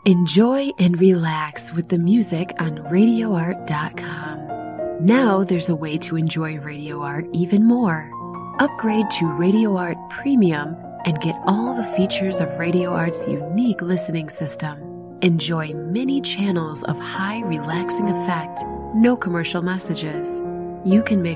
Enjoy and relax with the music on RadioArt.com. Now there's a way to enjoy Radio Art even more. Upgrade to Radio Art Premium and get all the features of Radio Art's unique listening system. Enjoy many channels of high relaxing effect, no commercial messages. You can mix